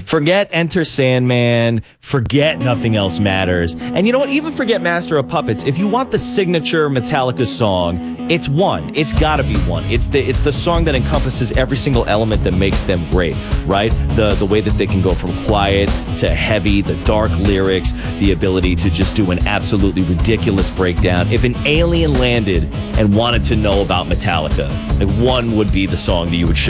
Forget Enter Sandman. Forget Nothing Else Matters. And you know what? Even forget Master of Puppets. If you want the signature Metallica song, it's one. It's got to be one. It's the song that encompasses every single element that makes them great, right? The way that they can go from quiet to heavy, the dark lyrics, the ability to just do an absolutely ridiculous breakdown. If an alien landed and wanted to know about Metallica, like one would be the song that you would show